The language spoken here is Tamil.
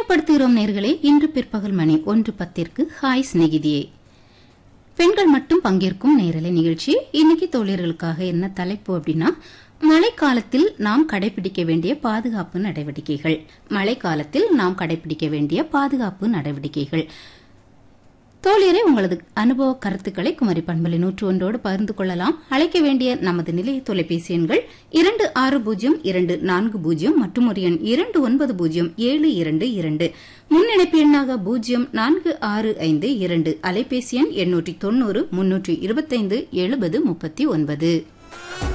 நினைவுபடுத்துகிறோம் நேர்களே, இன்று பிற்பகல் மணி 1:10 ஹாய் சிநேகிதியே பெண்கள் மட்டும் பங்கேற்கும் நேரலை நிகழ்ச்சி. இன்னைக்கு தோழியர்களுக்காக என்ன தலைப்பு அப்படின்னா, மழைக்காலத்தில் நாம் கடைபிடிக்க வேண்டிய பாதுகாப்பு நடவடிக்கைகள். மழைக்காலத்தில் நாம் கடைபிடிக்க வேண்டிய பாதுகாப்பு நடவடிக்கைகள். தோழியரே, உங்களது அனுபவ கருத்துக்களை குமரி பண்பலை 101 பகிர்ந்து கொள்ளலாம். அழைக்க வேண்டிய நமது நிலைய தொலைபேசி எண்கள் 260240 மற்றும் ஒரு எண் 290722. முன்னிணைப்பு எண்ணாக 0465 அலைபேசி எண் 890 325 70 39.